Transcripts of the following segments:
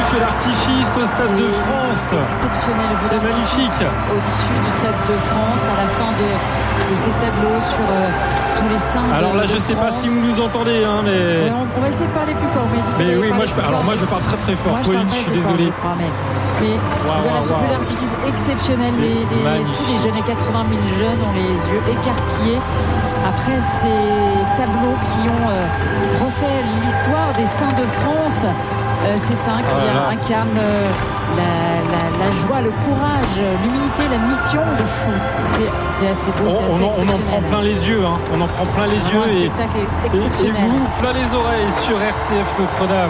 feu d'artifice au Stade de France. Exceptionnel. C'est magnifique. Au-dessus du Stade de France, à la fin de ces tableaux sur tous les saints. Alors là, je ne sais pas si vous nous entendez, hein, mais. Ouais, on va essayer de parler plus fort. Mais oui, moi je parle très très fort. Pauline, je suis désolé. Mais voilà, ce feu d'artifice exceptionnel. Tous les jeunes, les 80 000 jeunes ont les yeux écarquillés après ces tableaux qui ont refait l'histoire des saints de France. Ces saints qui incarnent la joie, le courage, l'humilité, la mission. C'est fou. C'est assez beau, c'est assez exceptionnel. On en prend plein les yeux, hein. On en prend plein les yeux. Un spectacle exceptionnel. Et vous, plein les oreilles sur RCF Notre-Dame.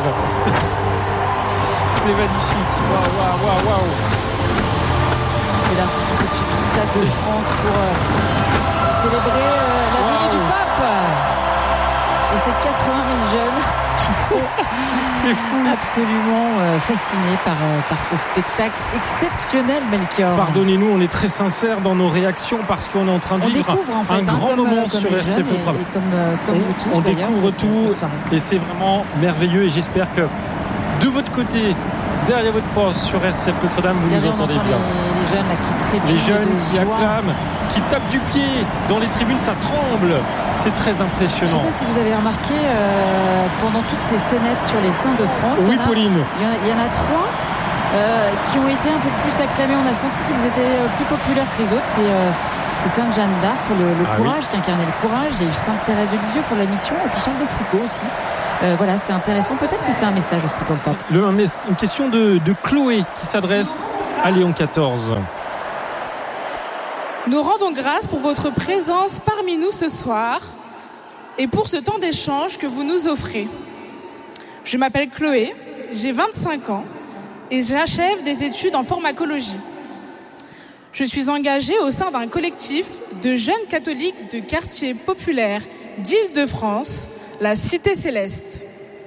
C'est magnifique. Waouh. Et l'artifice au-dessus du Stade de France pour célébrer la venue du pape. Et ces 80 000 jeunes qui sont absolument fascinés par ce spectacle exceptionnel, Melchior. Pardonnez-nous, on est très sincères dans nos réactions parce qu'on est en train de vivre un grand moment sur RCF Notre-Dame. Comme vous tous, on découvre tout et c'est vraiment merveilleux et j'espère que de votre côté, derrière votre poste sur RCF Notre-Dame, vous nous entendez bien. Les jeunes là, qui trépignent, les jeunes qui joie. acclament, qui tapent du pied dans les tribunes, ça tremble. C'est très impressionnant. Je ne sais pas si vous avez remarqué pendant toutes ces scénettes sur les saints de France. Oui, Pauline. Il y en a 3 qui ont été un peu plus acclamés. On a senti qu'ils étaient plus populaires que les autres. C'est Sainte Jeanne d'Arc pour le courage, qui incarnait le courage. Il y a eu Sainte Thérèse de Lisieux pour la mission, et puis Charles de Foucault aussi. Voilà, c'est intéressant. Peut-être que c'est un message aussi pour le pape. Une question de Chloé qui s'adresse à Léon XIV. Nous rendons grâce pour votre présence parmi nous ce soir et pour ce temps d'échange que vous nous offrez. Je m'appelle Chloé, j'ai 25 ans et j'achève des études en pharmacologie. Je suis engagée au sein d'un collectif de jeunes catholiques de quartiers populaires d'Île-de-France, la Cité Céleste.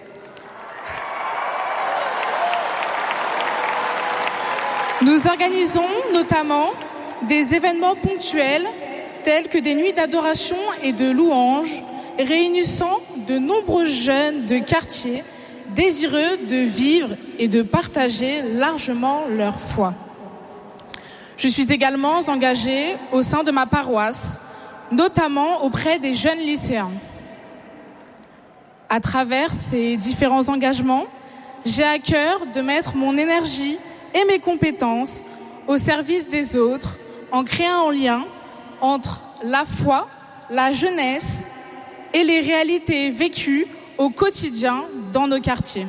Nous organisons notamment des événements ponctuels tels que des nuits d'adoration et de louanges réunissant de nombreux jeunes de quartier désireux de vivre et de partager largement leur foi. Je suis également engagée au sein de ma paroisse, notamment auprès des jeunes lycéens. À travers ces différents engagements, j'ai à cœur de mettre mon énergie et mes compétences au service des autres en créant un lien entre la foi, la jeunesse et les réalités vécues au quotidien dans nos quartiers.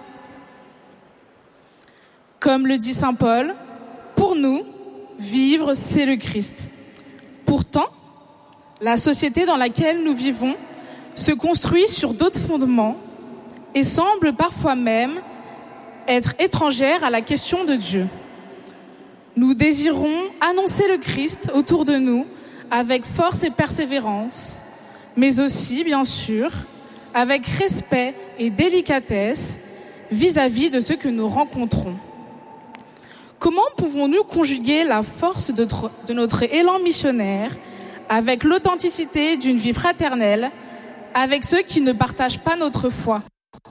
Comme le dit saint Paul, pour nous, vivre, c'est le Christ. Pourtant, la société dans laquelle nous vivons se construit sur d'autres fondements et semble parfois même être étrangère à la question de Dieu. Nous désirons annoncer le Christ autour de nous avec force et persévérance, mais aussi, bien sûr, avec respect et délicatesse vis-à-vis de ceux que nous rencontrons. Comment pouvons-nous conjuguer la force de notre élan missionnaire avec l'authenticité d'une vie fraternelle avec ceux qui ne partagent pas notre foi ?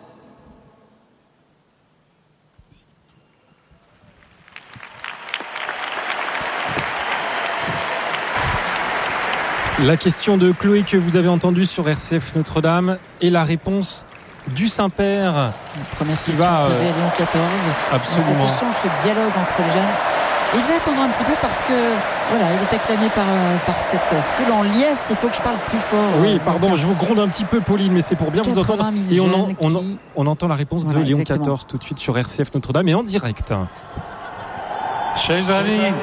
La question de Chloé que vous avez entendue sur RCF Notre-Dame et la réponse du Saint-Père. La première question posée à Léon XIV. Absolument. Dans cet échange, ce dialogue entre les jeunes. Et il va attendre un petit peu parce que voilà, il est acclamé par cette foule en liesse. Il faut que je parle plus fort. Oui, pardon, je vous gronde un petit peu, Pauline, mais c'est pour bien vous entendre. Et on entend la réponse de Léon XIV tout de suite sur RCF Notre-Dame et en direct. Chers amis,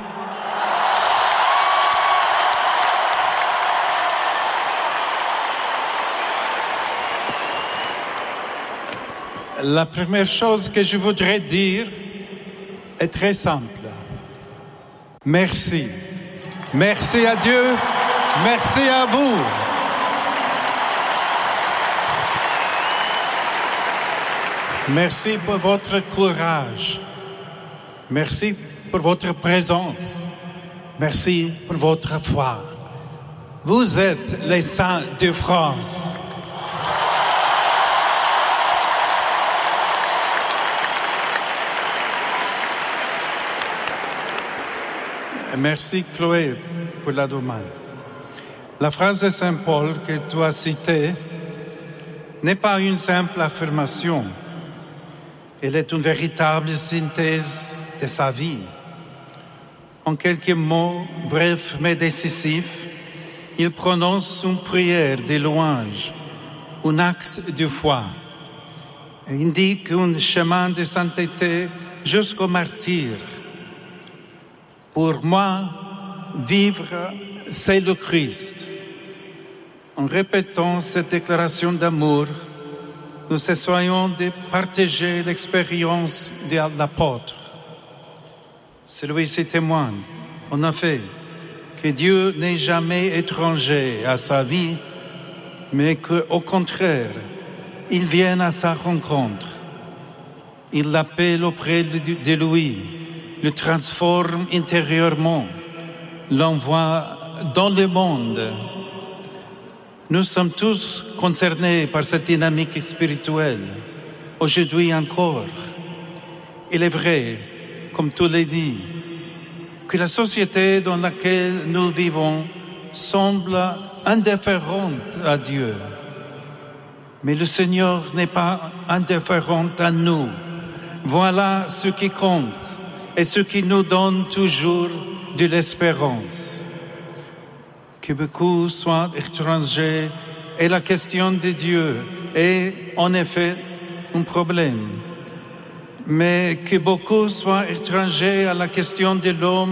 la première chose que je voudrais dire est très simple. Merci. Merci à Dieu. Merci à vous. Merci pour votre courage. Merci pour votre présence. Merci pour votre foi. Vous êtes les saints de France. Merci Chloé pour la demande. La phrase de Saint Paul que tu as citée n'est pas une simple affirmation. Elle est une véritable synthèse de sa vie. En quelques mots brefs mais décisifs, il prononce une prière de louange, un acte de foi, et indique un chemin de sainteté jusqu'au martyr. Pour moi, vivre, c'est le Christ. En répétant cette déclaration d'amour, nous essayons de partager l'expérience de l'apôtre. Celui-ci témoigne, en effet, que Dieu n'est jamais étranger à sa vie, mais qu'au contraire, il vient à sa rencontre. Il l'appelle auprès de lui, le transforme intérieurement, l'envoie dans le monde. Nous sommes tous concernés par cette dynamique spirituelle, aujourd'hui encore. Il est vrai, comme tu l'as dit, que la société dans laquelle nous vivons semble indifférente à Dieu. Mais le Seigneur n'est pas indifférent à nous. Voilà ce qui compte et ce qui nous donne toujours de l'espérance. Que beaucoup soient étrangers et la question de Dieu est en effet un problème. Mais que beaucoup soient étrangers à la question de l'homme